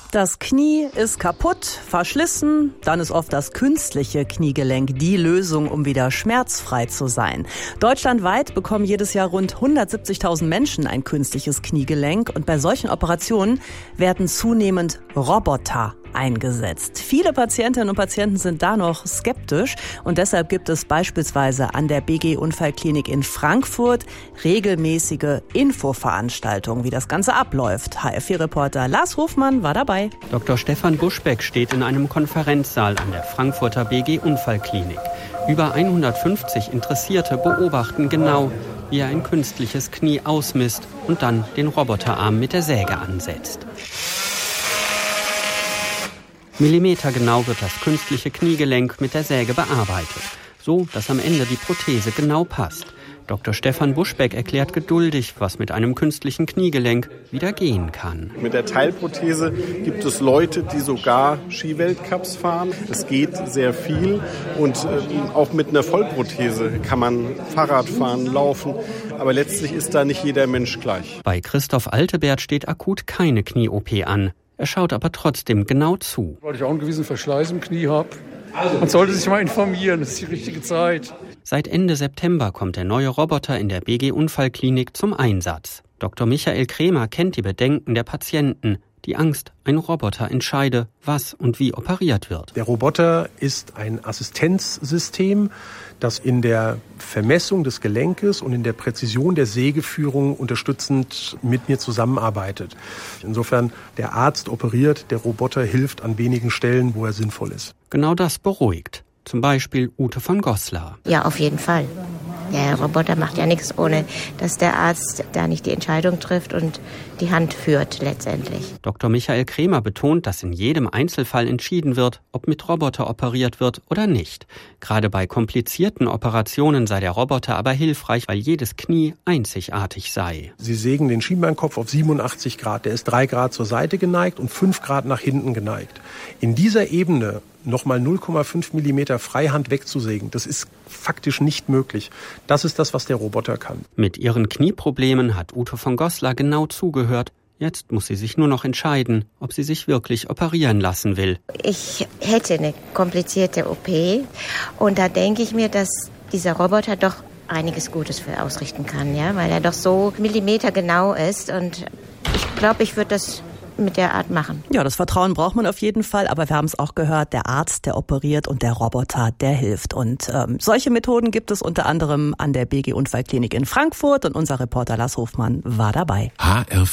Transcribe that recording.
Das Knie ist kaputt, verschlissen, dann ist oft das künstliche Kniegelenk die Lösung, um wieder schmerzfrei zu sein. Deutschlandweit bekommen jedes Jahr rund 170.000 Menschen ein künstliches Kniegelenk und bei solchen Operationen werden zunehmend Roboter eingesetzt. Viele Patientinnen und Patienten sind da noch skeptisch und deshalb gibt es beispielsweise an der BG Unfallklinik in Frankfurt regelmäßige Infoveranstaltungen, wie das Ganze abläuft. HFI-Reporter Lars Hofmann war dabei. Dr. Stefan Buschbeck steht in einem Konferenzsaal an der Frankfurter BG Unfallklinik. Über 150 Interessierte beobachten genau, wie er ein künstliches Knie ausmisst und dann den Roboterarm mit der Säge ansetzt. Millimetergenau wird das künstliche Kniegelenk mit der Säge bearbeitet, so dass am Ende die Prothese genau passt. Dr. Stefan Buschbeck erklärt geduldig, was mit einem künstlichen Kniegelenk wieder gehen kann. Mit der Teilprothese gibt es Leute, die sogar Skiweltcups fahren. Es geht sehr viel und auch mit einer Vollprothese kann man Fahrrad fahren, laufen. Aber letztlich ist da nicht jeder Mensch gleich. Bei Christoph Altebert steht akut keine Knie-OP an. Er schaut aber trotzdem genau zu. Weil ich auch einen gewissen Verschleiß im Knie habe. Man sollte sich mal informieren, das ist die richtige Zeit. Seit Ende September kommt der neue Roboter in der BG Unfallklinik zum Einsatz. Dr. Michael Kremer kennt die Bedenken der Patienten. Die Angst, ein Roboter entscheide, was und wie operiert wird. Der Roboter ist ein Assistenzsystem, das in der Vermessung des Gelenkes und in der Präzision der Sägeführung unterstützend mit mir zusammenarbeitet. Insofern, der Arzt operiert, der Roboter hilft an wenigen Stellen, wo er sinnvoll ist. Genau das beruhigt. Zum Beispiel Ute von Goslar. Ja, auf jeden Fall. Der Roboter macht ja nichts, ohne dass der Arzt da nicht die Entscheidung trifft und die Hand führt letztendlich. Dr. Michael Kremer betont, dass in jedem Einzelfall entschieden wird, ob mit Roboter operiert wird oder nicht. Gerade bei komplizierten Operationen sei der Roboter aber hilfreich, weil jedes Knie einzigartig sei. Sie sägen den Schienbeinkopf auf 87 Grad. Der ist 3 Grad zur Seite geneigt und 5 Grad nach hinten geneigt. In dieser Ebene nochmal 0,5 Millimeter Freihand wegzusägen, das ist faktisch nicht möglich. Das ist das, was der Roboter kann. Mit ihren Knieproblemen hat Ute von Goslar genau zugehört. Jetzt muss sie sich nur noch entscheiden, ob sie sich wirklich operieren lassen will. Ich hätte eine komplizierte OP und da denke ich mir, dass dieser Roboter doch einiges Gutes für ausrichten kann, ja, weil er doch so millimetergenau ist und ich glaube, ich würde das mit der Art machen. Ja, das Vertrauen braucht man auf jeden Fall, aber wir haben es auch gehört, der Arzt, der operiert und der Roboter, der hilft. Und solche Methoden gibt es unter anderem an der BG Unfallklinik in Frankfurt und unser Reporter Lars Hofmann war dabei.